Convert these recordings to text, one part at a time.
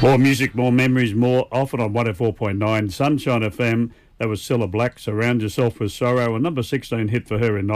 More music, more memories, more often on 104.9 Sunshine FM. That was Cilla Black, Surround Yourself with Sorrow, a number 16 hit for her in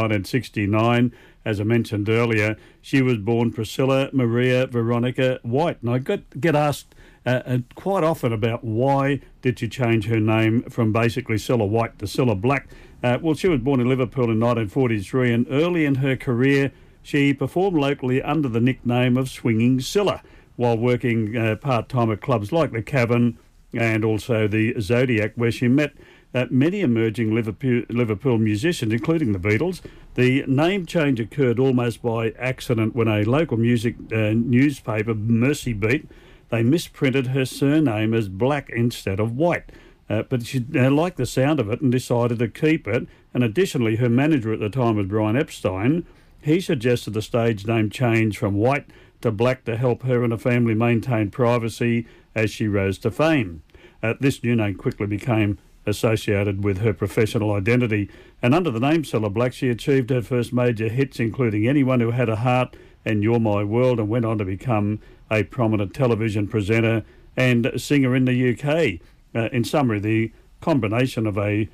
1969. As I mentioned earlier, she was born Priscilla Maria Veronica White. And I get asked quite often about why did she change her name from basically Cilla White to Cilla Black. Well, she was born in Liverpool in 1943, and early in her career, she performed locally under the nickname of Swinging Cilla, while working part-time at clubs like the Cavern and also the Zodiac, where she met many emerging Liverpool musicians, including the Beatles. The name change occurred almost by accident when a local music newspaper, Mercy Beat, they misprinted her surname as Black instead of White. But she liked the sound of it and decided to keep it. And additionally, her manager at the time was Brian Epstein. He suggested the stage name change from White to Black to help her and her family maintain privacy as she rose to fame. This new name quickly became associated with her professional identity, and under the name Cilla Black, she achieved her first major hits, including Anyone Who Had a Heart and You're My World, and went on to become a prominent television presenter and singer in the UK. In summary, the combination of a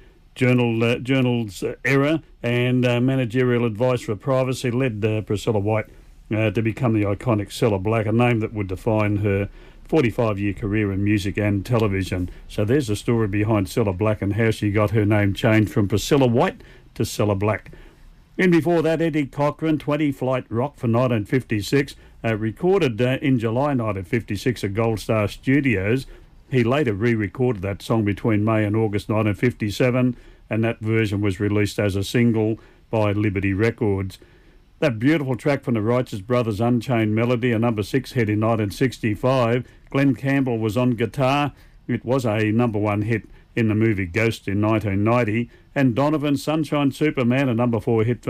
journal's error and managerial advice for privacy led Priscilla White to become the iconic Cilla Black, a name that would define her 45-year career in music and television. So there's the story behind Cilla Black and how she got her name changed from Priscilla White to Cilla Black. And before that, Eddie Cochran, 20 Flight Rock for 1956, recorded in July 1956 at Gold Star Studios. He later re-recorded that song between May and August 1957, and that version was released as a single by Liberty Records. That beautiful track from the Righteous Brothers, Unchained Melody, a number 6 hit in 1965. Glenn Campbell was on guitar. It was a number 1 hit in the movie Ghost in 1990. And Donovan, Sunshine Superman, a number 4 hit for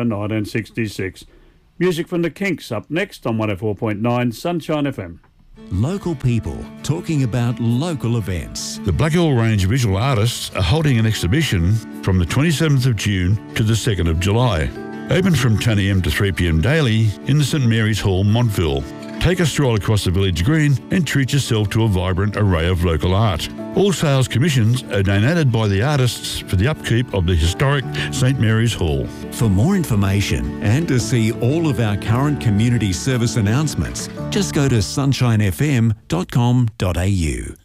1966. Music from the Kinks up next on 104.9 Sunshine FM. Local people talking about local events. The Black Hill Range Visual Artists are holding an exhibition from the 27th of June to the 2nd of July. Open from 10 a.m. to 3 p.m. daily in the St Mary's Hall, Montville. Take a stroll across the village green and treat yourself to a vibrant array of local art. All sales commissions are donated by the artists for the upkeep of the historic St Mary's Hall. For more information and to see all of our current community service announcements, just go to sunshinefm.com.au.